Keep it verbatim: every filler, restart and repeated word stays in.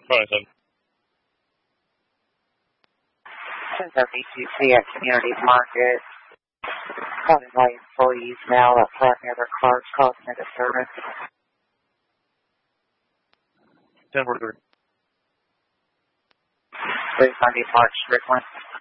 twenty-seven. ten thirty-two at Community Market. Calling by employees now up front near their cars causing a disturbance. ten forty-three. Please ninety Park Strickland.